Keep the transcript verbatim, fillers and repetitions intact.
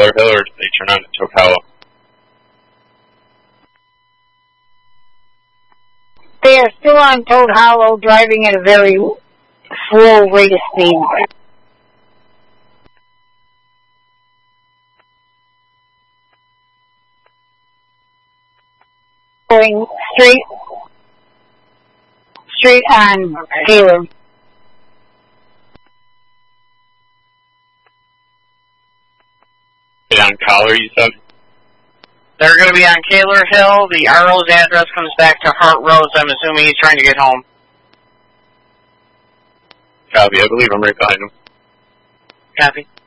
Collar Hill, or did they turn on to Ocala? They are still on Toad Hollow, driving at a very slow rate of speed. Going straight, straight on Taylor. On Collar, you said? They're going to be on Kaler Hill. The R O's address comes back to Hart Road, so I'm assuming he's trying to get home. Copy, I believe I'm right behind him. Copy.